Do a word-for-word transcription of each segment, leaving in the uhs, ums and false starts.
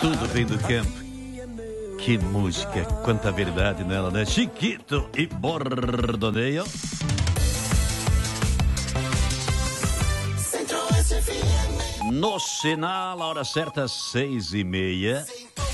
Tudo vem do campo. Que música, quanta verdade nela, né? Chiquito e Bordoneio. No sinal, a hora certa, seis e meia.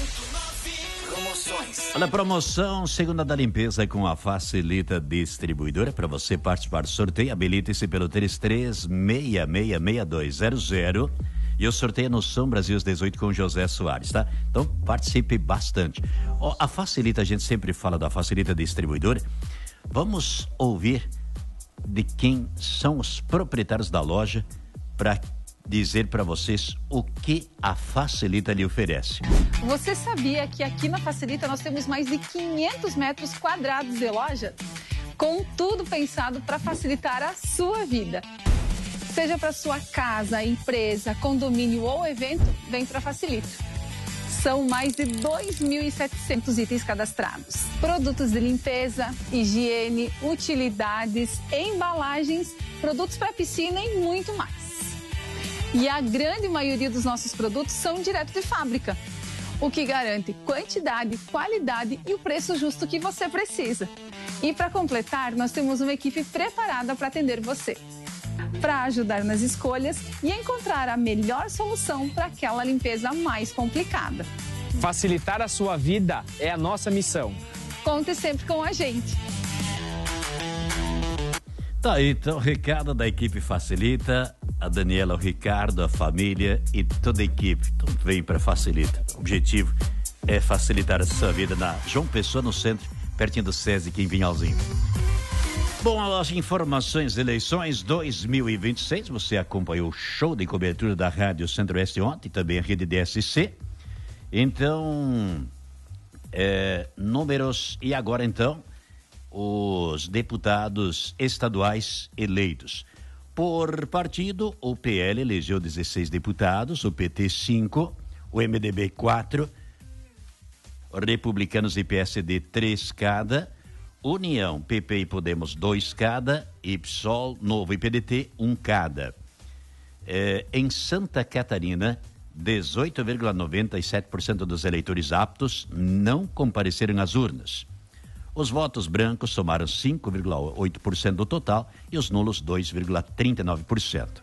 Olha a promoção, segunda da limpeza com a Facilita Distribuidora. Para você participar do sorteio, habilite-se pelo três três seis seis seis dois zero zero. E o sorteio é no São Brasil às dezoito com José Soares, tá? Então participe bastante. Ó, a Facilita, a gente sempre fala da Facilita Distribuidora. Vamos ouvir de quem são os proprietários da loja para dizer para vocês o que a Facilita lhe oferece. Você sabia que aqui na Facilita nós temos mais de quinhentos metros quadrados de loja? Com tudo pensado para facilitar a sua vida. Seja para sua casa, empresa, condomínio ou evento, vem para Facilita. São mais de dois mil e setecentos itens cadastrados. Produtos de limpeza, higiene, utilidades, embalagens, produtos para piscina e muito mais. E a grande maioria dos nossos produtos são direto de fábrica, o que garante quantidade, qualidade e o preço justo que você precisa. E para completar, nós temos uma equipe preparada para atender você, para ajudar nas escolhas e encontrar a melhor solução para aquela limpeza mais complicada. Facilitar a sua vida é a nossa missão. Conte sempre com a gente. Tá aí, então, recado da equipe Facilita, a Daniela, o Ricardo, a família e toda a equipe. Então vem para Facilita. O objetivo é facilitar a sua vida na João Pessoa, no centro, pertinho do SESI, aqui em Vinhalzinho. Bom, as informações de eleições dois mil e vinte e seis, você acompanhou o show de cobertura da Rádio Centro-Oeste ontem, também a rede D S C. Então, é, números, e agora então, os deputados estaduais eleitos. Por partido, o P L elegeu dezesseis deputados, o P T cinco, o M D B quatro, Republicanos e P S D três cada, União, P P e Podemos dois cada, e P SOL, Novo e P D T um cada. É, em Santa Catarina, dezoito vírgula noventa e sete por cento dos eleitores aptos não compareceram às urnas. Os votos brancos somaram cinco vírgula oito por cento do total e os nulos dois vírgula trinta e nove por cento.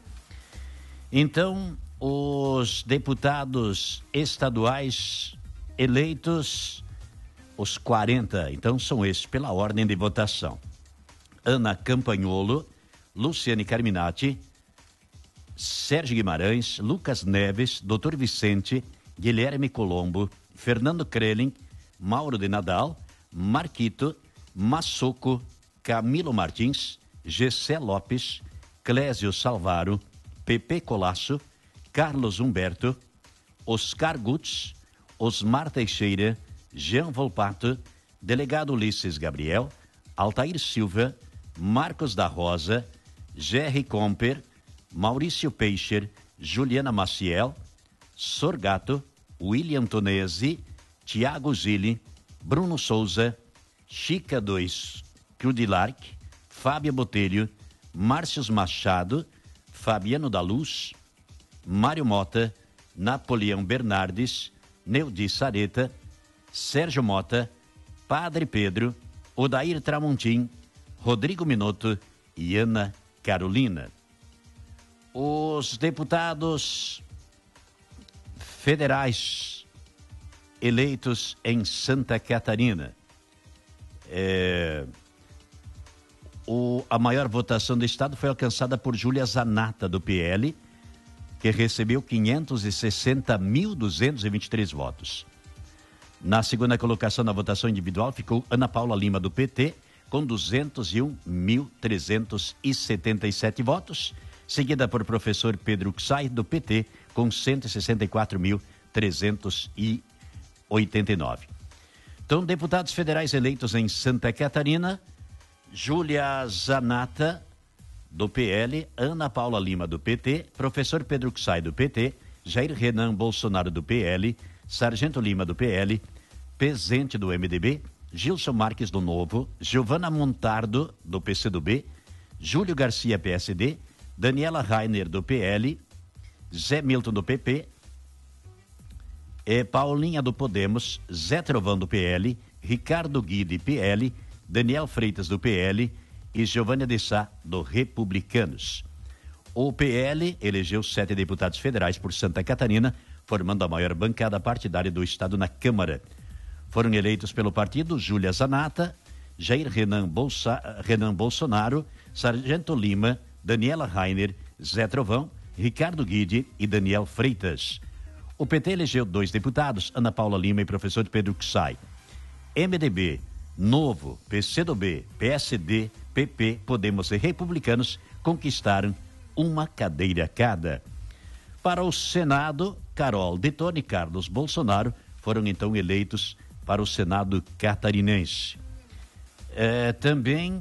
Então, os deputados estaduais eleitos, os quarenta, então são esses pela ordem de votação: Ana Campagnolo, Luciane Carminati, Sérgio Guimarães, Lucas Neves, doutor Vicente, Guilherme Colombo, Fernando Krelin, Mauro de Nadal, Marquito, Massoco, Camilo Martins, Gessé Lopes, Clésio Salvaro, Pepe Colasso, Carlos Humberto, Oscar Gutz, Osmar Teixeira, Jean Volpato, Delegado Ulisses Gabriel, Altair Silva, Marcos da Rosa, Jerry Comper, Maurício Peixer, Juliana Maciel, Sorgato, William Tonesi, Tiago Zilli, Bruno Souza, Chica dois, Crudilarc, Fábio Botelho, Márcios Machado, Fabiano da Luz, Mário Mota, Napoleão Bernardes, Neudi Sareta, Sérgio Mota, Padre Pedro, Odair Tramontim, Rodrigo Minotto e Ana Carolina. Os deputados federais eleitos em Santa Catarina. É, o, a maior votação do estado foi alcançada por Júlia Zanata, do P L, que recebeu quinhentos e sessenta mil duzentos e vinte e três votos. Na segunda colocação na votação individual ficou Ana Paula Lima, do P T, com duzentos e um mil trezentos e setenta e sete votos, seguida por professor Pedro Xay, do P T, com cento e sessenta e quatro mil trezentos e oitenta e nove. Então, deputados federais eleitos em Santa Catarina: Júlia Zanata, do P L, Ana Paula Lima, do P T, professor Pedro Xay, do P T, Jair Renan Bolsonaro, do P L, Sargento Lima, do P L, Pezente, do M D B, Gilson Marques, do Novo, Giovana Montardo, do P C do B, Júlio Garcia, P S D, Daniela Rainer, do P L, Zé Milton, do P P, É Paulinha do Podemos, Zé Trovão do P L, Ricardo Guide, P L, Daniel Freitas do P L e Giovânia de Sá do Republicanos. O P L elegeu sete deputados federais por Santa Catarina, formando a maior bancada partidária do estado na Câmara. Foram eleitos pelo partido Júlia Zanata, Jair Renan, Bolsa, Renan Bolsonaro, Sargento Lima, Daniela Rainer, Zé Trovão, Ricardo Guide e Daniel Freitas. O P T elegeu dois deputados, Ana Paula Lima e professor Pedro Xay. M D B, Novo, P C do B, P S D, P P, Podemos e Republicanos conquistaram uma cadeira cada. Para o Senado, Carol Detone e Carlos Bolsonaro foram então eleitos para o Senado catarinense. É, também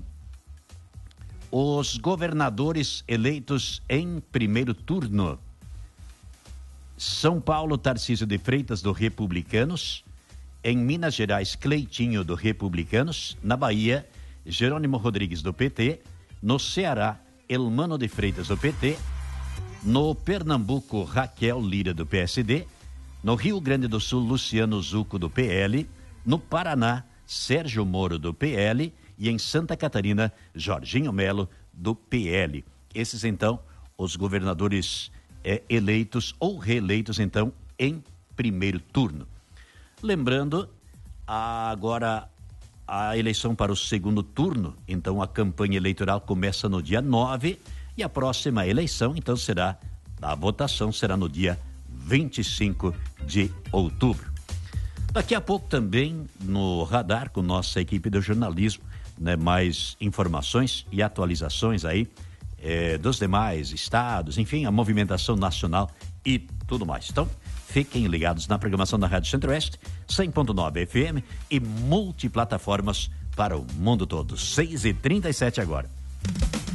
os governadores eleitos em primeiro turno. São Paulo, Tarcísio de Freitas, do Republicanos. Em Minas Gerais, Cleitinho, do Republicanos. Na Bahia, Jerônimo Rodrigues, do P T. No Ceará, Elmano de Freitas, do P T. No Pernambuco, Raquel Lira, do P S D. No Rio Grande do Sul, Luciano Zucco, do P L. No Paraná, Sérgio Moro, do P L. E em Santa Catarina, Jorginho Melo, do P L. Esses, então, os governadores é, eleitos ou reeleitos, então, em primeiro turno. Lembrando, agora a eleição para o segundo turno, então a campanha eleitoral começa no dia nove e a próxima eleição, então, será, a votação será no dia vinte e cinco de outubro. Daqui a pouco também no radar com nossa equipe de jornalismo, né, mais informações e atualizações aí eh, dos demais estados, enfim, a movimentação nacional e tudo mais. Então, fiquem ligados na programação da Rádio Centro-Oeste, cem ponto nove F M e multiplataformas para o mundo todo. seis e trinta e sete agora.